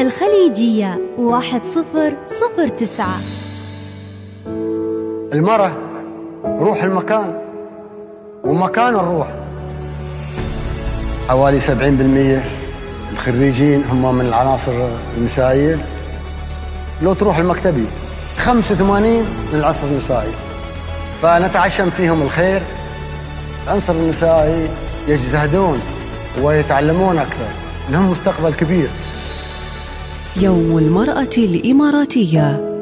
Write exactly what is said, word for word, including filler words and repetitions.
الخليجية واحد صفر صفر تسعة. المرأة روح المكان ومكان الروح. حوالي سبعين بالمئة الخريجين هم من العناصر النسائية. لو تروح المكتبي خمسة وثمانين من العنصر النسائي، فنتعشم فيهم الخير. العنصر النسائي يجتهدون ويتعلمون أكثر، لهم مستقبل كبير. يوم المرأة الإماراتية